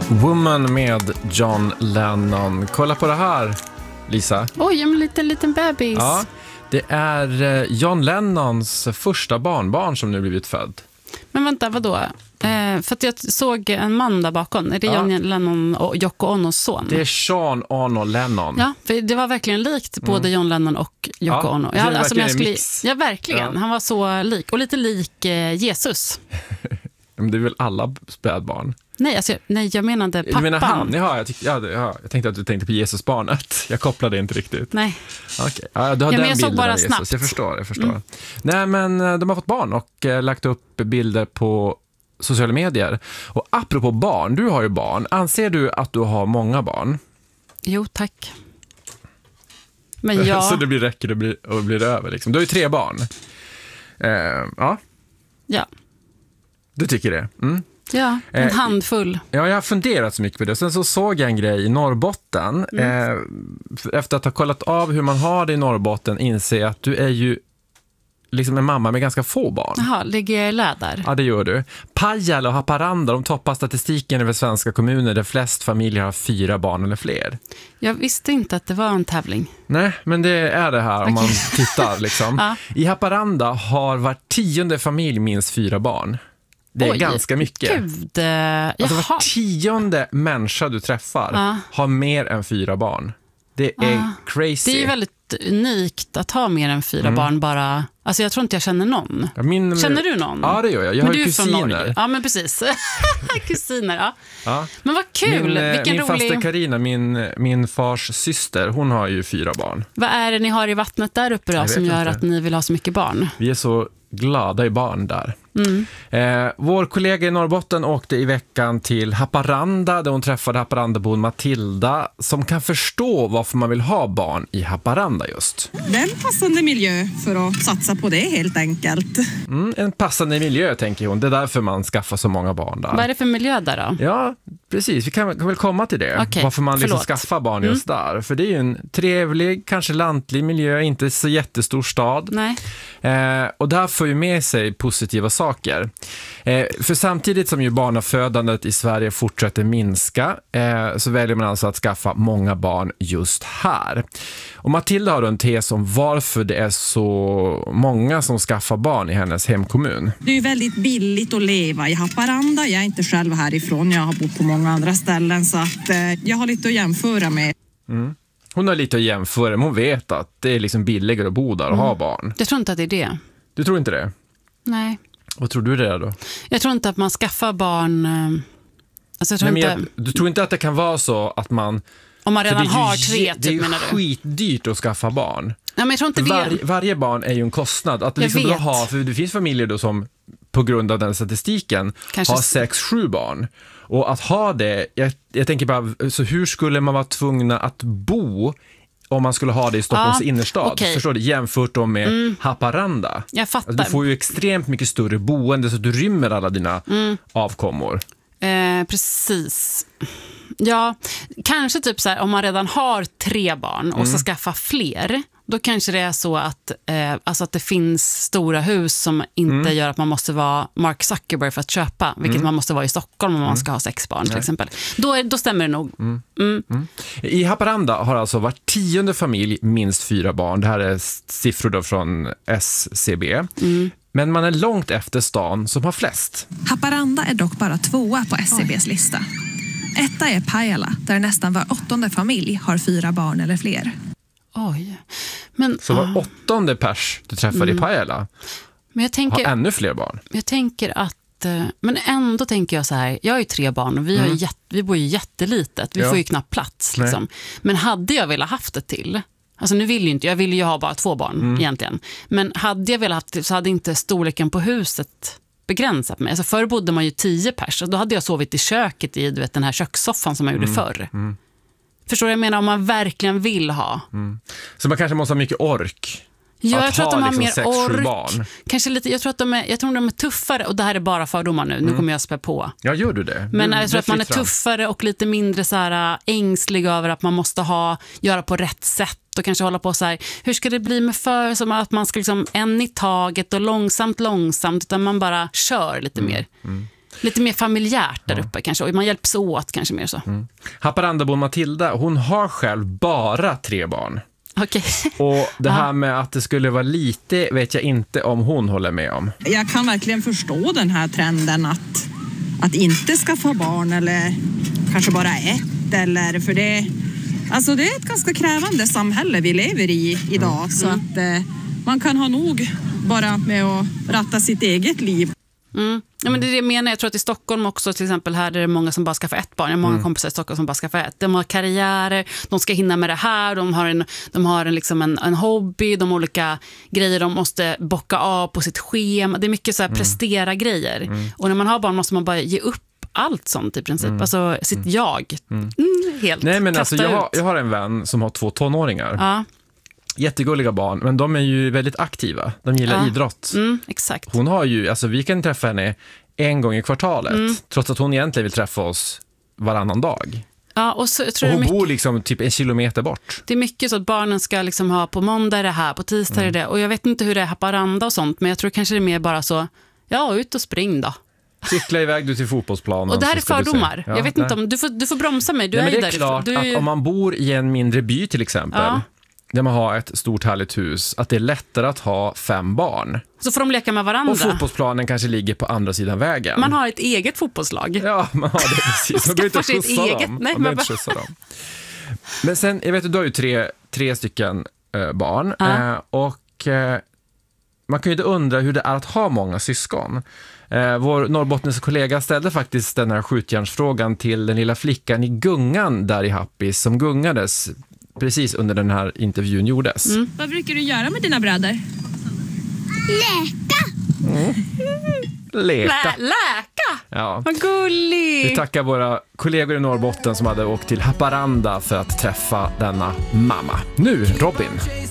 Woman med John Lennon. Kolla på det här, Lisa. Oj, en liten bebis. Ja, det är John Lennons första barnbarn som nu blivit född. Men vänta, vadå? För att jag såg en man där bakom. Är det John Lennon och Yoko Onos son? Det är Sean Ono Lennon. Ja, för det var verkligen likt både John Lennon och Yoko Ono. Det är verkligen mix. Ja, verkligen. Ja. Han var så lik. Och lite lik Jesus. Men det är väl alla spädbarn? Nej, jag menade pappan. Du menar han? Jag tänkte att du tänkte på Jesusbarnet. Jag kopplade inte riktigt. Nej. Okej. Ja, du har den jag såg bilden bara av snabbt. Jesus. Jag förstår. Nej, men de har fått barn och lagt upp bilder på sociala medier. Och apropå barn, du har ju barn. Anser du att du har många barn? Jo, tack. Men ja. Så det räcker och blir över liksom. Du har ju 3 barn. Ja. Ja. Du tycker det? Mm. Ja, en handfull. Ja, jag har funderat så mycket på det. Sen så såg jag en grej i Norrbotten. Efter att ha kollat av hur man har det i Norrbotten inser jag att du är ju liksom en mamma med ganska få barn. Jaha, ligger jag i läder? Ja, det gör du. Pajala och Haparanda, de toppar statistiken över svenska kommuner där flest familjer har 4 barn eller fler. Jag visste inte att det var en tävling. Nej, men det är det här om man tittar liksom. Ja. I Haparanda har var 10:e familj minst 4 barn. Det är ganska mycket. Gud, alltså var 10:e människa du träffar har mer än 4 barn. Det är crazy. Det är ju väldigt unikt att ha mer än 4 barn bara. Alltså jag tror inte jag känner någon. Känner du någon? Ja, det gör jag. Jag har kusiner. Ja, men precis. Kusiner, ja. Men vad kul. Min faster Carina, min fars syster, hon har ju 4 barn. Vad är det ni har i vattnet där uppe då som gör att ni vill ha så mycket barn? Vi är så glada i barn där. Vår kollega i Norrbotten åkte i veckan till Haparanda där hon träffade Haparandabon Matilda som kan förstå varför man vill ha barn i Haparanda just. Det är en passande miljö för att satsa på det helt enkelt. En passande miljö tänker hon. Det är därför man skaffar så många barn där. Vad är det för miljö där då? Ja, precis. Vi kan väl komma till det. Okay, varför man liksom skaffar barn just där. För det är ju en trevlig, kanske lantlig miljö, inte så jättestor stad. Nej. Och där får ju med sig positiva saker. För samtidigt som ju barnafödandet i Sverige fortsätter minska så väljer man alltså att skaffa många barn just här. Och Matilda har då en tes om varför det är så många som skaffar barn i hennes hemkommun. Det är ju väldigt billigt att leva i Haparanda. Jag är inte själv härifrån, jag har bott på många andra ställen så att jag har lite att jämföra med. Hon har lite att jämföra, men hon vet att det är liksom billigare att bo där och ha barn. Jag tror inte att det är det. Du tror inte det? Nej. Vad tror du det är då? Jag tror inte att man skaffar barn. Alltså jag tror inte... Du tror inte att det kan vara så att man... Om man redan har 3, det är ju menar du? skitdyrt att skaffa barn. Ja, men jag tror inte varje barn är ju en kostnad. Att liksom för det finns familjer då som på grund av den statistiken kanske har 6-7 barn. Och att ha det, jag tänker bara, så hur skulle man vara tvungna att bo om man skulle ha det i Stockholms innerstad? Okay. Förstår du? Jämfört då med Haparanda. Jag fattar. Alltså, du får ju extremt mycket större boende så att du rymmer alla dina avkommor. Precis. Ja, kanske typ så här, om man redan har 3 barn och ska skaffa fler, då kanske det är så att, alltså att det finns stora hus som inte gör att man måste vara Mark Zuckerberg för att köpa, vilket man måste vara i Stockholm om man ska ha 6 barn till exempel. Då stämmer det nog. I Haparanda har alltså var 10:e familj minst 4 barn. Det här är siffror då från SCB. Men man är långt efter stan som har flest. Haparanda är dock bara 2:a på SCBs lista. 1:a är Pajala, där nästan var 8:e familj har 4 barn eller fler. Oj. Men, så var 8:e pers du träffade i Pajala har ännu fler barn. Jag tänker att men ändå tänker jag så här, jag har ju 3 barn och vi bor ju jättelitet. Vi får ju knappt plats liksom. Men hade jag velat haft det till, alltså nu vill ju inte, jag vill ju ha bara 2 barn egentligen. Men hade jag velat haft det så hade inte storleken på huset begränsat mig. Alltså förr bodde man ju 10 pers och då hade jag sovit i köket i den här kökssoffan som man gjorde förr. Förstår du? Jag menar om man verkligen vill ha. Så man kanske måste ha mycket ork. Ja, jag tror att de har liksom mer ork. Barn. Kanske lite, jag tror att de är tuffare, och det här är bara fördomar nu. Nu kommer jag spä på. Ja, gör du det? Men jag tror att man är tuffare och lite mindre så här ängslig över att man måste göra på rätt sätt och kanske hålla på så här, hur ska det bli med som att man ska liksom en i taget och långsamt, utan man bara kör lite mer. Lite mer familjärt där uppe kanske. Och man hjälps åt kanske mer så. Haparandabon Matilda, hon har själv bara 3 barn. Okay. Och det här med att det skulle vara lite vet jag inte om hon håller med om. Jag kan verkligen förstå den här trenden att inte skaffa barn eller kanske bara ett. Eller för det är ett ganska krävande samhälle vi lever i idag. Så att man kan ha nog bara med att ratta sitt eget liv. Ja, men det är det jag menar. Jag tror att i Stockholm också till exempel här är det många som bara skaffar 1 barn. Jag har många kompisar i Stockholm som bara skaffar 1. De har karriärer, de ska hinna med det här, de har en hobby, de har olika grejer de måste bocka av på sitt schema. Det är mycket så här prestera grejer. Och när man har barn måste man bara ge upp allt sånt i princip. Alltså sitt jag. Helt. Nej, men alltså, jag har en vän som har 2 tonåringar. Ja. Jättegulliga barn, men de är ju väldigt aktiva. De gillar idrott. Exakt. Hon har ju, alltså vi kan träffa henne 1 gång i kvartalet. Trots att hon egentligen vill träffa oss varannan dag. Ja, och så, jag tror och hon bor liksom typ 1 kilometer bort. Det är mycket så att barnen ska liksom ha på måndag det här, på tisdag är det. Och jag vet inte hur det är Haparanda och sånt, men jag tror kanske det är mer bara så, ja, ut och spring då. Cykla iväg du till fotbollsplanen. Och det här är fördomar. Jag vet inte om, du får bromsa mig, du är ju där. Det är klart att om man bor i en mindre by till exempel, där man har ett stort härligt hus, att det är lättare att ha 5 barn. Så får de leka med varandra. Och fotbollsplanen kanske ligger på andra sidan vägen. Man har ett eget fotbollslag. Ja, man har det precis. Man behöver inte skjutsa dem. Nej, man skjutsa dem. Men sen, jag vet att du har ju tre stycken barn. Och man kan ju inte undra hur det är att ha många syskon. Vår norrbottniska kollega ställde faktiskt den här skjutjärnsfrågan till den lilla flickan i gungan där i Happis som gungades precis under den här intervjun gjordes. Vad brukar du göra med dina bröder? Leka. Läka? Ja. Vad gulligt. Vi tackar våra kollegor i Norrbotten som hade åkt till Haparanda för att träffa denna mamma. Nu, Robin.